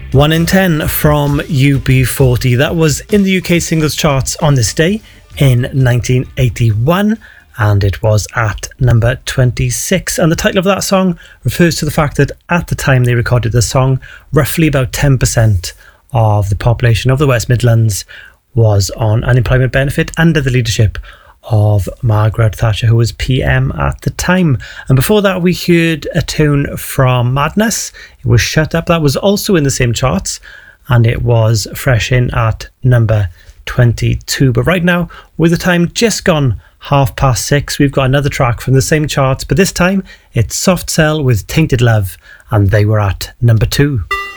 1 in 10 from UB40. That was in the UK singles charts on this day in 1981, and it was at number 26. And the title of that song refers to the fact that at the time they recorded the song, roughly about 10% of the population of the West Midlands was on unemployment benefit under the leadership of Margaret Thatcher, who was PM at the time. And before that, we heard a tune from Madness. It was Shut Up. That was also in the same charts, and it was fresh in at number 22. But right now, with the time just gone 6:30, we've got another track from the same charts, but this time it's Soft Cell with Tainted Love, and they were at number 2.